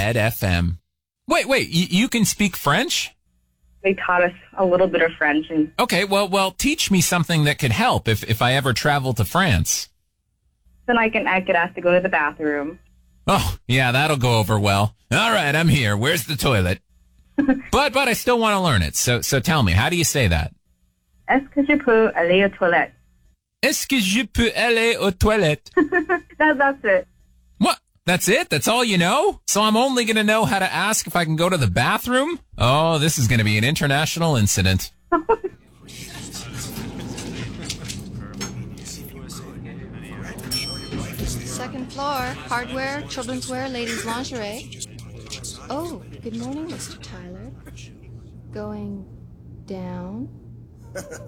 Red FM. Wait, you can speak French? They taught us a little bit of French. And Okay, well, teach me something that could help if I ever travel to France. then I could ask to go to the bathroom. Oh, yeah, that'll go over well. All right, I'm here. Where's the toilet? But I still want to learn it. So tell me, how do you say that? Est-ce que je peux aller aux toilettes? Est-ce que je peux aller aux toilettes? That's it. What? That's it? That's all you know? So I'm only going to know how to ask if I can go to the bathroom? Oh, this is going to be an international incident. Second floor, hardware, children's wear, ladies' lingerie. Oh, good morning, Mr. Tyler. Going down.